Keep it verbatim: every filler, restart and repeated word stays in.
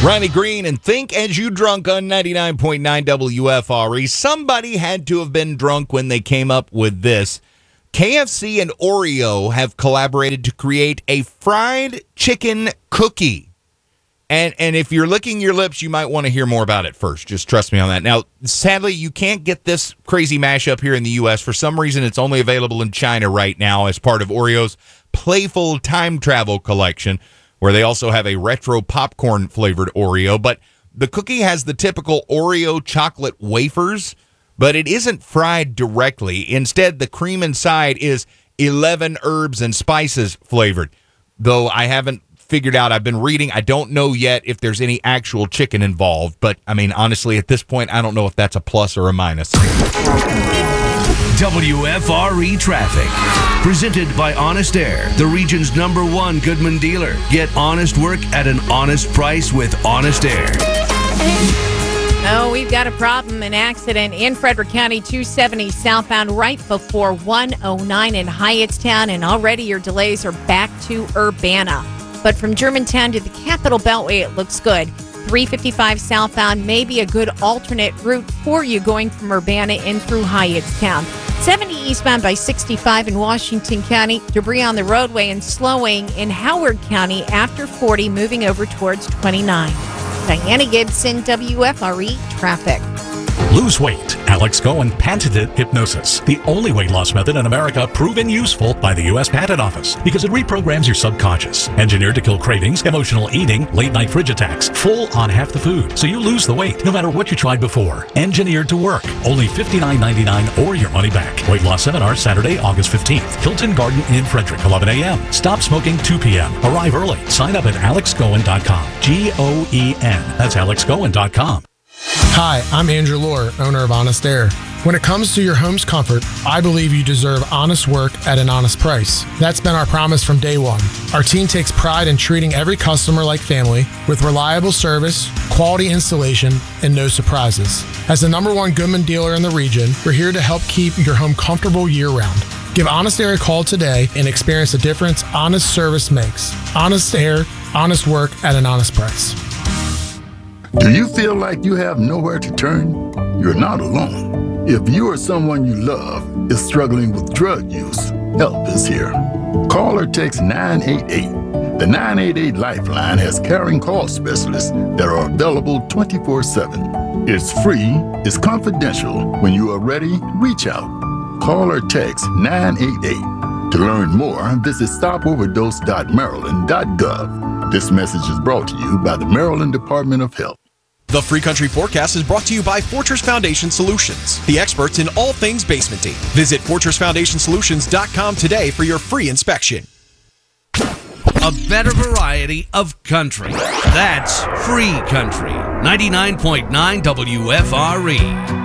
Riley Green and Think As You Drunk on ninety-nine point nine W F R E. Somebody had to have been drunk when they came up with this. K F C and Oreo have collaborated to create a fried chicken cookie. And and if you're licking your lips, you might want to hear more about it first. Just trust me on that. Now, sadly, you can't get this crazy mashup here in the U S. For some reason, it's only available in China right now as part of Oreo's Playful Time Travel collection, where they also have a retro popcorn-flavored Oreo. But the cookie has the typical Oreo chocolate wafers, but it isn't fried directly. Instead, the cream inside is eleven herbs and spices flavored. Though I haven't figured out, I've been reading, I don't know yet if there's any actual chicken involved. But, I mean, honestly, at this point, I don't know if that's a plus or a minus. W F R E Traffic. Presented by Honest Air, the region's number one Goodman dealer. Get honest work at an honest price with Honest Air. Oh, we've got a problem. An accident in Frederick County, two seventy southbound, right before one oh nine in Hyattstown, and already your delays are back to Urbana. But from Germantown to the Capital Beltway, it looks good. three fifty-five southbound may be a good alternate route for you going from Urbana in through Hyattstown. seventy eastbound by sixty-five in Washington County. Debris on the roadway and slowing in Howard County after forty, moving over towards twenty-nine. Diana Gibson, W F R E Traffic. Lose weight. Alex Cohen patented hypnosis, the only weight loss method in America proven useful by the U S Patent Office because it reprograms your subconscious. Engineered to kill cravings, emotional eating, late night fridge attacks, full on half the food, so you lose the weight no matter what you tried before. Engineered to work. Only fifty-nine ninety-nine or your money back. Weight loss seminar Saturday, August fifteenth. Hilton Garden Inn, Frederick, eleven a.m. Stop smoking two p.m. Arrive early. Sign up at alex cohen dot com. G O E N. That's alex cohen dot com. Hi, I'm Andrew Lohr, owner of Honest Air. When it comes to your home's comfort, I believe you deserve honest work at an honest price. That's been our promise from day one. Our team takes pride in treating every customer like family with reliable service, quality installation, and no surprises. As the number one Goodman dealer in the region, we're here to help keep your home comfortable year-round. Give Honest Air a call today and experience the difference honest service makes. Honest Air, honest work at an honest price. Do you feel like you have nowhere to turn? You're not alone. If you or someone you love is struggling with drug use, help is here. Call or text nine eight eight. The nine eight eight Lifeline has caring call specialists that are available twenty-four seven. It's free, it's confidential. When you are ready, reach out. Call or text nine eight eight. To learn more, visit stop overdose dot maryland dot gov. This message is brought to you by the Maryland Department of Health. The Free Country Forecast is brought to you by Fortress Foundation Solutions, the experts in all things basementing. Visit fortress foundation solutions dot com today for your free inspection. A better variety of country. That's Free Country. ninety-nine point nine W F R E.